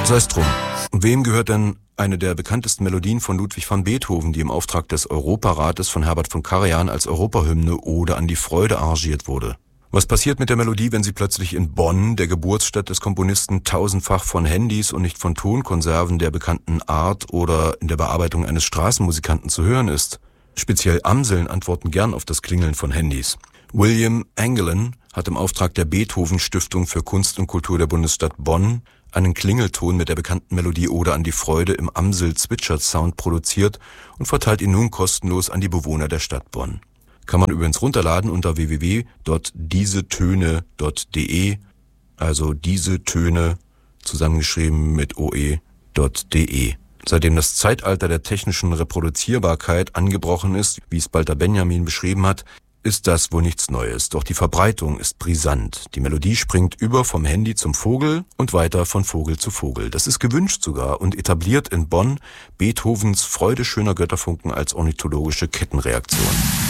Sei es drum. Wem gehört denn eine der bekanntesten Melodien von Ludwig van Beethoven, die im Auftrag des Europarates von Herbert von Karajan als Europahymne Ode an die Freude arrangiert wurde? Was passiert mit der Melodie, wenn sie plötzlich in Bonn, der Geburtsstadt des Komponisten, tausendfach von Handys und nicht von Tonkonserven der bekannten Art oder in der Bearbeitung eines Straßenmusikanten zu hören ist? Speziell Amseln antworten gern auf das Klingeln von Handys. William Engelin hat im Auftrag der Beethoven-Stiftung für Kunst und Kultur der Bundesstadt Bonn einen Klingelton mit der bekannten Melodie Ode an die Freude im Amsel-Zwitschert-Sound produziert und verteilt ihn nun kostenlos an die Bewohner der Stadt Bonn. Kann man übrigens runterladen unter www.diesetöne.de, also diese Töne zusammengeschrieben mit oe.de. Seitdem das Zeitalter der technischen Reproduzierbarkeit angebrochen ist, wie es Walter Benjamin beschrieben hat, ist das wohl nichts Neues, doch die Verbreitung ist brisant. Die Melodie springt über vom Handy zum Vogel und weiter von Vogel zu Vogel. Das ist gewünscht sogar und etabliert in Bonn Beethovens Freude schöner Götterfunken als ornithologische Kettenreaktion.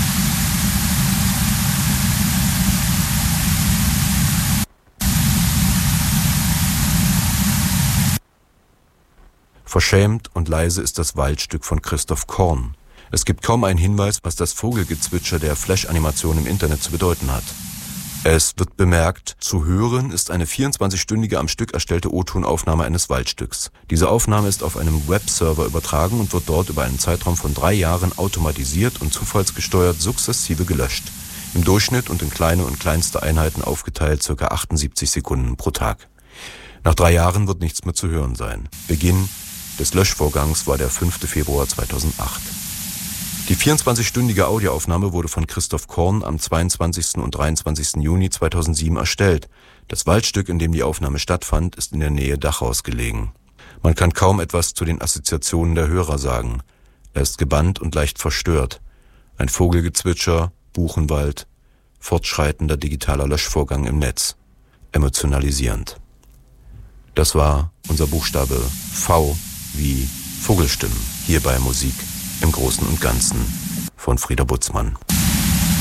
Verschämt und leise ist das Waldstück von Christoph Korn. Es gibt kaum einen Hinweis, was das Vogelgezwitscher der Flash-Animation im Internet zu bedeuten hat. Es wird bemerkt, zu hören ist eine 24-stündige am Stück erstellte O-Tonaufnahme eines Waldstücks. Diese Aufnahme ist auf einem Webserver übertragen und wird dort über einen Zeitraum von 3 Jahren automatisiert und zufallsgesteuert sukzessive gelöscht. Im Durchschnitt und in kleine und kleinste Einheiten aufgeteilt ca. 78 Sekunden pro Tag. Nach 3 Jahren wird nichts mehr zu hören sein. Beginn des Löschvorgangs war der 5. Februar 2008. Die 24-stündige Audioaufnahme wurde von Christoph Korn am 22. und 23. Juni 2007 erstellt. Das Waldstück, in dem die Aufnahme stattfand, ist in der Nähe Dachaus gelegen. Man kann kaum etwas zu den Assoziationen der Hörer sagen. Er ist gebannt und leicht verstört. Ein Vogelgezwitscher, Buchenwald, fortschreitender digitaler Löschvorgang im Netz. Emotionalisierend. Das war unser Buchstabe V wie Vogelstimmen hier bei Musik im Großen und Ganzen von Frieder Butzmann.